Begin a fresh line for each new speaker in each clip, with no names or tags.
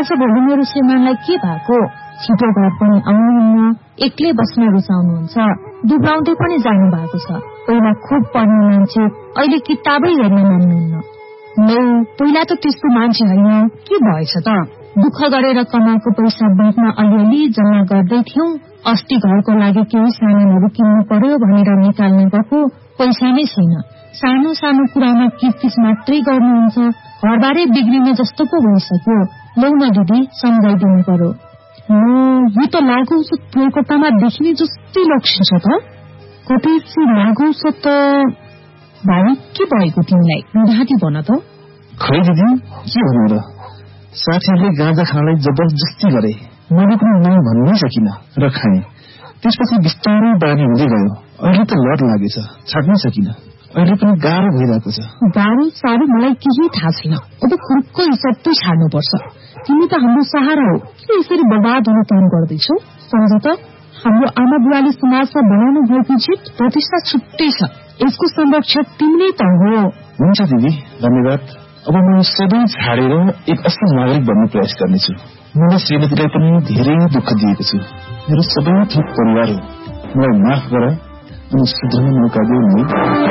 भोलि मेरो श्रीमानलाई के भएको? छिटो घर पनि आउनुहुन्न, एक्लै बस्न रुचाउनुहुन्छ, दुब्राउँदै पनि जानु भएको छ। पहिला खुब पढ्ने मान्छे, अहिले किताबै हेर्न मान्नुहुन्न। नौ, पहिला त त्यस्तो मान्छे होइन, के भएछ त? दुःख गरेर कमाएको पैसा बैंकमा अलिअलि जम्मा गर्दै थियौं। अस्ति घरको लागि केही सामानहरू किन्नु पर्यो भनेर निकाल्न गएको, पैसा नै छैन। सानो सानो कुरामा किचकिच मात्रै गर्नुहुन्छ, घरबारे बिग्रिने जस्तो पो भइसक्यो। लौ न दिदी, सम्झाइदिनु पर्यो। यो त लागु औषध प्रयोगकर्तामा देखिने जस्तै लक्षण छ त। कतै लागु औषध त भाइ के भएको तिमीलाई? ढाँटी भन त।
खै दिदी, के भन्नु र? साथीहरूले गाँजा खानलाई जबरजस्ती गरे, मैले पनि नै भन्नै सकिन र खाएँ। त्यसपछि बिस्तारै बानी हुँदै गयो। अहिले त लत लागेछ, छाड्नै सकिन। अहिले पनि गाह्रो भइरहेको छ।
गाह्रो साह्रो मलाई केही थाहा छैन। अब खुर्को हिसाब तै छाड्नुपर्छ। तिमी त हाम्रो सहारा हो, के यसरी बर्बाद हुन काम गर्दैछौ? सम्झ त, हाम्रो आमा बुवाले समाजमा बनाउनु भएको जित प्रतिष्ठा छुट्टै छ। यसको संरक्षक तिमी नै त हो।
हुन्छ दिदी, धन्यवाद। अब म सबै छाडेर एक असल नागरिक बन्ने प्रयास गर्नेछु। मैले श्रीमतीलाई पनि धेरै दुःख दिएको छु। मेरो सबै थोक परिवार हो, मलाई माफ गर अनि सुध्रन मौका देऊ नि।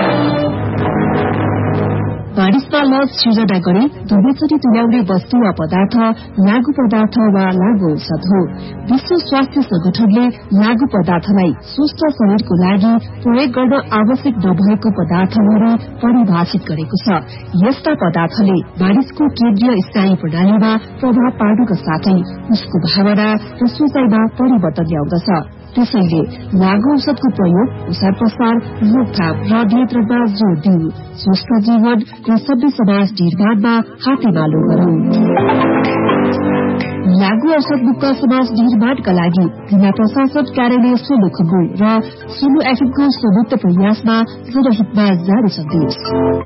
बारिशमा लस सिर्जना गरी दुवैचोटि तुल्याउने वस्तु वा पदार्थ लागू पदार्थ वा लागू औषध हो। विश्व स्वास्थ्य संगठनले लागू पदार्थलाई स्वस्थ शरीरको लागि प्रयोग गर्न आवश्यक नभएको पदार्थहरू परिभाषित गरेको छ। यस्ता पदार्थले मानिसको केन्द्रीय स्नायु प्रणालीमा प्रभाव पार्नुका साथै उसको भावना र सोचाइमा परिवर्तन ल्याउँदछ। त्यसैले लागू औषधको प्रयोग, प्रसार प्रसार, रोकथाम र नियन्त्रणमा जोड़ दिऊ। स्वस्थ जीवन र सभ्य समाज निर्माणमा हातेमालो गरौं। लागू औषध मुक्त समाज निर्माणका लागि जिल्ला प्रशासन कार्यालय सोलुखुम्बु र सोलु एफएमको संयुक्त प्रयासमा जनहितमा जारी सन्देश।